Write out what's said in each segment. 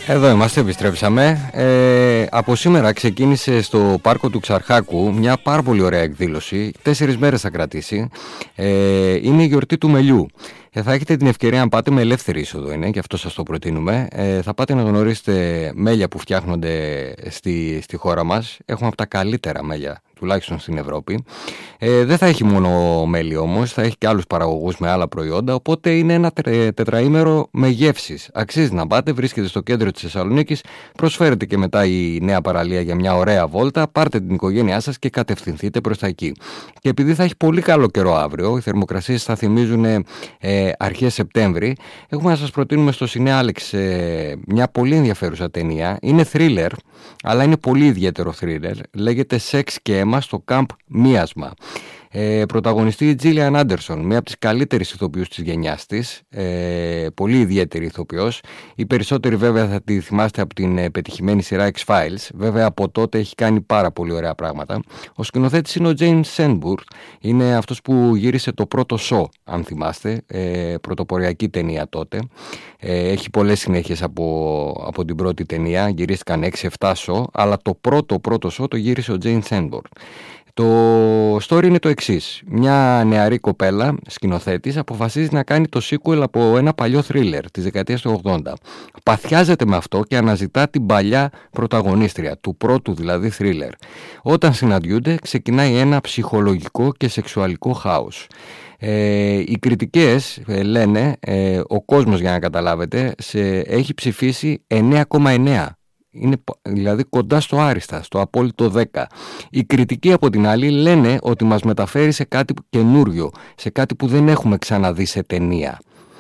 Εδώ είμαστε, επιστρέψαμε. Από σήμερα ξεκίνησε στο πάρκο του Ξαρχάκου μια πάρα πολύ ωραία εκδήλωση. 4 μέρες θα κρατήσει. Είναι η γιορτή του μελιού. Θα έχετε την ευκαιρία να πάτε με ελεύθερη είσοδο, είναι, και αυτό σας το προτείνουμε. Θα πάτε να γνωρίσετε μέλια που φτιάχνονται στη χώρα μας. Έχουμε από τα καλύτερα μέλια, τουλάχιστον στην Ευρώπη. Δεν θα έχει μόνο μέλι όμως, θα έχει και άλλους παραγωγούς με άλλα προϊόντα, οπότε είναι ένα τετραήμερο με γεύσεις. Αξίζει να πάτε, βρίσκεται στο κέντρο της Θεσσαλονίκης, προσφέρεται και μετά η νέα παραλία για μια ωραία βόλτα. Πάρτε την οικογένειά σας και κατευθυνθείτε προς τα εκεί. Και επειδή θα έχει πολύ καλό καιρό αύριο, οι θερμοκρασίες θα θυμίζουν αρχές Σεπτέμβρη, έχουμε να σας προτείνουμε στο Σινέ Άλεξ μια πολύ ενδιαφέρουσα ταινία. Είναι thriller, αλλά είναι πολύ ιδιαίτερο thriller. Λέγεται «Σεξ και αίμα στο Καμπ Μίασμα». Πρωταγωνιστεί η Τζίλιαν Άντερσον, μία από τις καλύτερες ηθοποιούς της γενιάς της, πολύ ιδιαίτερη ηθοποιός. Οι περισσότεροι βέβαια θα τη θυμάστε από την πετυχημένη σειρά X-Files. Βέβαια από τότε έχει κάνει πάρα πολύ ωραία πράγματα. Ο σκηνοθέτης είναι ο James Σένμπουργκ, είναι αυτός που γύρισε το πρώτο Σο, αν θυμάστε, πρωτοποριακή ταινία τότε. Έχει πολλές συνέχειες από την πρώτη ταινία, γυρίστηκαν 6-7 Σο, αλλά το πρώτο Σο το γύρισε ο James Σένμπουργκ. Το story είναι το εξής. Μια νεαρή κοπέλα, σκηνοθέτης, αποφασίζει να κάνει το sequel από ένα παλιό thriller της δεκαετίας του 80. Παθιάζεται με αυτό και αναζητά την παλιά πρωταγωνίστρια, του πρώτου δηλαδή thriller. Όταν συναντιούνται, ξεκινάει ένα ψυχολογικό και σεξουαλικό χάος. Οι κριτικές λένε, ο κόσμος, για να καταλάβετε, έχει ψηφίσει 9,9. Είναι δηλαδή κοντά στο άριστα, στο απόλυτο 10. Οι κριτικοί από την άλλη λένε ότι μας μεταφέρει σε κάτι καινούριο, σε κάτι που δεν έχουμε ξαναδεί σε ταινία.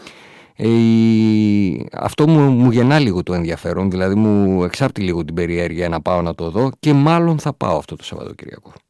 Αυτό μου γεννά λίγο το ενδιαφέρον, δηλαδή μου εξάπτει λίγο την περιέργεια να πάω να το δω, και μάλλον θα πάω αυτό το Σαββατοκυριακό.